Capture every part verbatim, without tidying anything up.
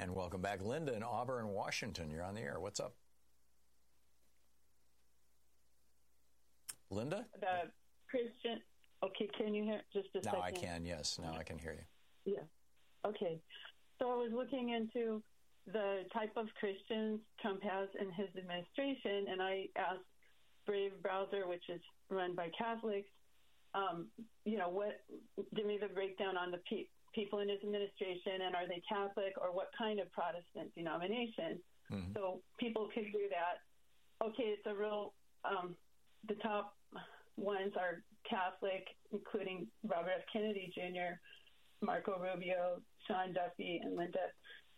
And welcome back. Linda in Auburn, Washington. You're on the air. What's up? Linda? The Christian. Okay, can you hear just a now second? Now I can, yes. Now I can hear you. Yeah. Okay. So I was looking into the type of Christians Trump has in his administration, and I asked Brave Browser, which is run by Catholics, um, you know, what give me the breakdown on the pe- people in his administration, and are they Catholic or what kind of Protestant denomination? Mm-hmm. So people could do that. Okay, it's a real, um, the top ones are Catholic, including Robert F. Kennedy Junior, Marco Rubio, Sean Duffy, and Linda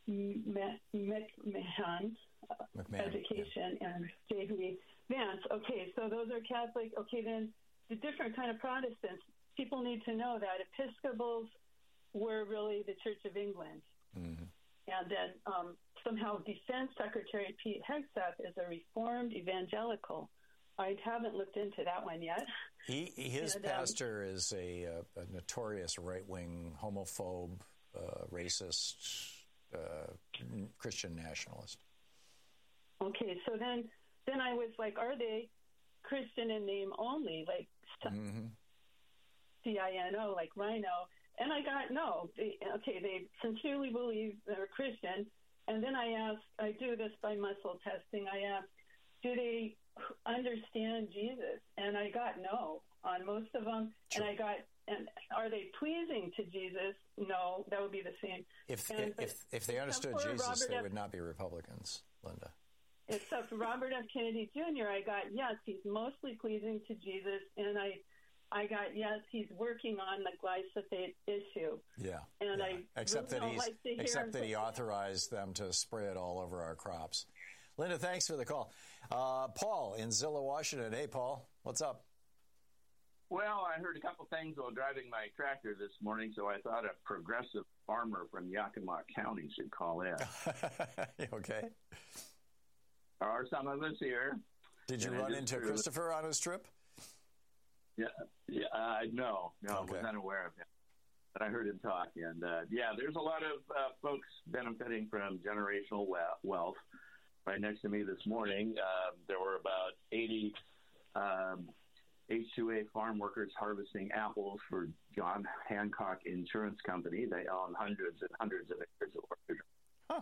McMahon, uh, Education, yeah. and J D Vance. Okay, so those are Catholic. Okay, then the different kind of Protestants. People need to know that Episcopals were really the Church of England. Mm-hmm. And then um, somehow Defense Secretary Pete Hegseth is a Reformed Evangelical. I haven't looked into that one yet. He, his and, pastor um, is a, a notorious right-wing homophobe, uh, racist, uh, Christian nationalist. Okay, so then, then I was like, are they Christian in name only, like mm-hmm. C I N O, like Rhino? And I got, no, they, okay, they sincerely believe they're Christian. And then I asked, I do this by muscle testing, I asked, do they understand Jesus? And I got no on most of them. Sure. And I got, and are they pleasing to Jesus? No, that would be the same. If and, if, if they understood Jesus, Robert they F. would not be Republicans, Linda. Except for Robert F. Kennedy Junior, I got, yes, he's mostly pleasing to Jesus. And I I got, yes, he's working on the glyphosate issue. Yeah. And yeah. I except really that he's like to except that say, he authorized them to spray it all over our crops. Linda, thanks for the call. Uh, Paul in Zillow, Washington. Hey, Paul, what's up? Well, I heard a couple things while driving my tractor this morning, so I thought a progressive farmer from Yakima County should call in. Okay. There are some of us here. Did you run into Christopher on his trip? Yeah, yeah, uh, no, no, okay. I was unaware of him. But I heard him talk, and uh, yeah, there's a lot of uh, folks benefiting from generational wealth. Right next to me this morning, uh, there were about eighty um, H two A farm workers harvesting apples for John Hancock Insurance Company. They own hundreds and hundreds of acres of orchard. Huh.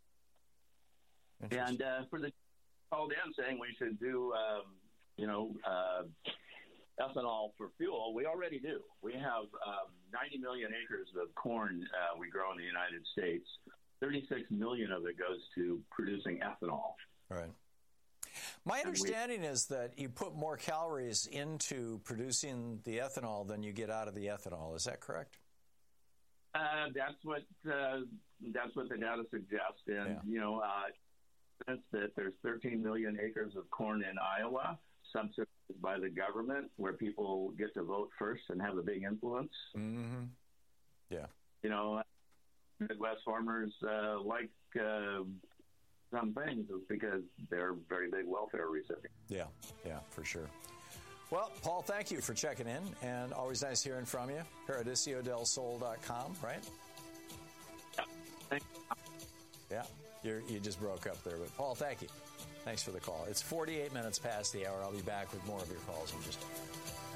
And uh, for the called in saying we should do, um, you know, uh, ethanol for fuel, we already do. We have um, ninety million acres of corn uh, we grow in the United States. thirty-six million of it goes to producing ethanol. Right. My understanding we, is that you put more calories into producing the ethanol than you get out of the ethanol. Is that correct? Uh, that's what uh, that's what the data suggests. And, yeah. you know, uh, since that there's thirteen million acres of corn in Iowa, subsidized by the government, where people get to vote first and have a big influence. Mm-hmm. Yeah. You know, Midwest farmers uh, like uh, some things because they're very big welfare recipients. Yeah, yeah, for sure. Well, Paul, thank you for checking in, and always nice hearing from you. Paradiso del Sol dot com, right? Yeah. Thanks. Yeah, You're, you just broke up there, but Paul, thank you. Thanks for the call. It's forty-eight minutes past the hour. I'll be back with more of your calls in just a minute.